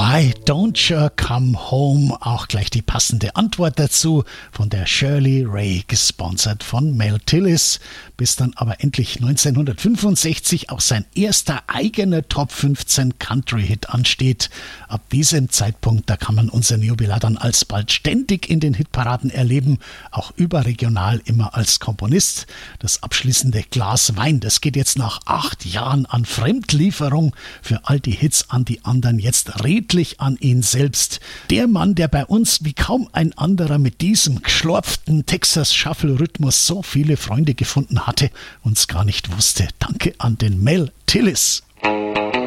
Why Don't You Come Home? Auch gleich die passende Antwort dazu von der Shirley Ray, gesponsert von Mel Tillis, bis dann aber endlich 1965 auch sein erster eigener Top 15 Country-Hit ansteht. Ab diesem Zeitpunkt, da kann man unseren Jubilar dann alsbald ständig in den Hitparaden erleben, auch überregional immer als Komponist. Das abschließende Glas Wein, das geht jetzt nach 8 Jahren an Fremdlieferung für all die Hits an die anderen jetzt redlich an ihn selbst. Der Mann, der bei uns wie kaum ein anderer mit diesem geschlorften Texas-Shuffle-Rhythmus so viele Freunde gefunden hatte und es gar nicht wusste. Danke an den Mel Tillis.